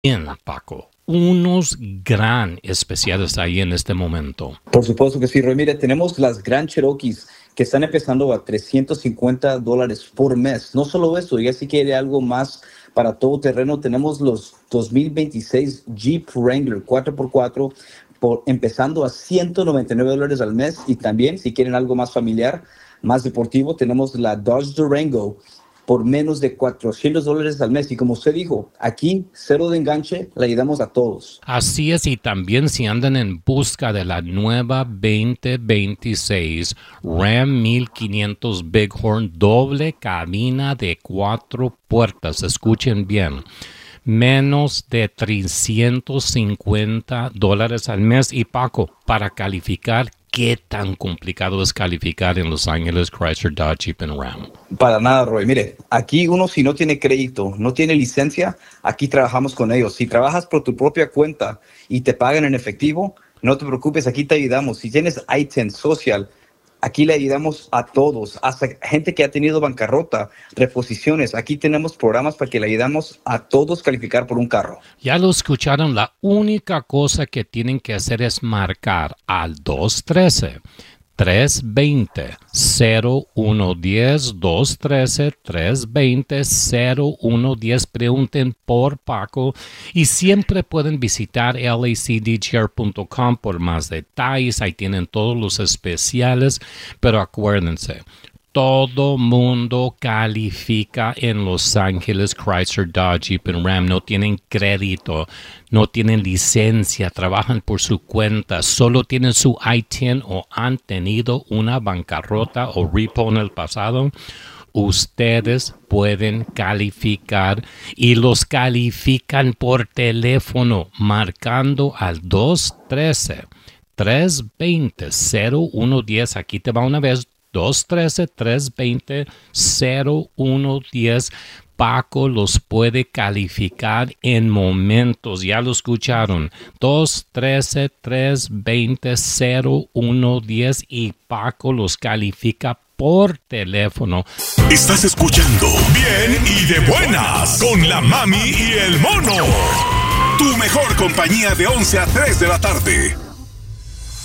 Bien, Paco. Unos gran especiales ahí en este momento. Por supuesto que sí, Roy. Mire, tenemos las Grand Cherokees que están empezando a $350 por mes. No solo eso, ya si quiere algo más para todo terreno, tenemos los 2026 Jeep Wrangler 4x4 empezando a $199 al mes. Y también, si quieren algo más familiar, más deportivo, tenemos la Dodge Durango por menos de $400 al mes. Y como usted dijo, aquí, cero de enganche, le ayudamos a todos. Así es, y también si andan en busca de la nueva 2026 Ram 1500 Bighorn doble cabina de 4 puertas, escuchen bien, menos de $350 al mes. Y Paco, para calificar, ¿qué tan complicado es calificar en Los Ángeles Chrysler Dodge Jeep and Ram? Para nada, Roy. Mire, aquí uno si no tiene crédito, no tiene licencia, aquí trabajamos con ellos. Si trabajas por tu propia cuenta y te pagan en efectivo, no te preocupes, aquí te ayudamos. Si tienes ITIN social, aquí le ayudamos a todos, hasta gente que ha tenido bancarrota, reposiciones. Aquí tenemos programas para que le ayudamos a todos calificar por un carro. Ya lo escucharon, la única cosa que tienen que hacer es marcar al 213-320-0110, 213-320-0110. Pregunten por Paco y siempre pueden visitar lacdgr.com por más detalles. Ahí tienen todos los especiales, pero acuérdense, todo mundo califica en Los Ángeles Chrysler Dodge Jeep and Ram. No tienen crédito, no tienen licencia, trabajan por su cuenta, solo tienen su ITIN o han tenido una bancarrota o repo en el pasado. Ustedes pueden calificar y los califican por teléfono marcando al 213-320-0110. Aquí te va una vez. 213-320-0110. Paco los puede calificar en momentos. Ya lo escucharon. 213-320-0110 y Paco los califica por teléfono. Estás escuchando Bien y de Buenas con la Mami y el Mono. Tu mejor compañía de 11 a 3 de la tarde.